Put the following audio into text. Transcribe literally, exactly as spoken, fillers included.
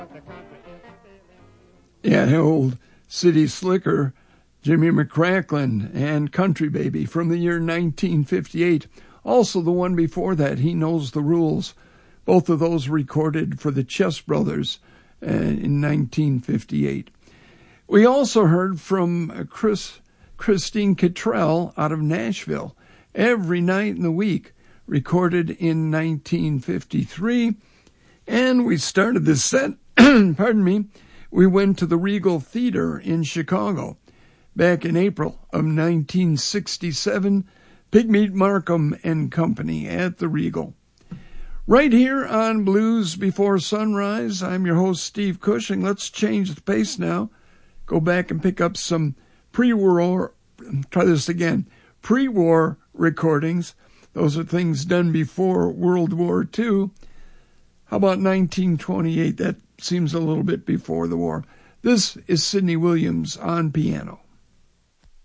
Yeah, old City Slicker, Jimmy McCracklin, and Country Baby from the year nineteen fifty-eight. Also the one before that, He Knows the Rules. Both of those recorded for the Chess Brothers uh, in nineteen fifty-eight. We also heard from Chris, Christine Kittrell out of Nashville, Every Night in the Week, recorded in nineteen fifty-three. And we started this set, pardon me, we went to the Regal Theater in Chicago back in April of nineteen sixty-seven, Pigmeat Markham and Company at the Regal. Right here on Blues Before Sunrise, I'm your host, Steve Cushing. Let's change the pace now. Go back and pick up some pre-war, try this again, pre-war recordings. Those are things done before World War Two. How about nineteen twenty-eight? That seems a little bit before the war. This is Sidney Williams on piano.